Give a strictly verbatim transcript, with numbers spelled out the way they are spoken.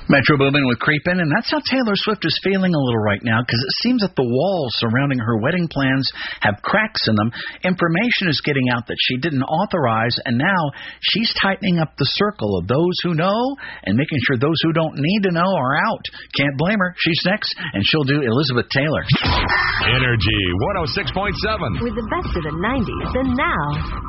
Metro Boomin with Creepin', and that's how Taylor Swift is feeling a little right now, because it seems that the walls surrounding her wedding plans have cracks in them. Information is getting out that she didn't authorize, and now she's tightening up the circle of those who know and making sure those who don't need to know are out. Can't blame her. She's next, and she'll do Elizabeth Taylor. Energy one oh six point seven. With the best of the nineties and now.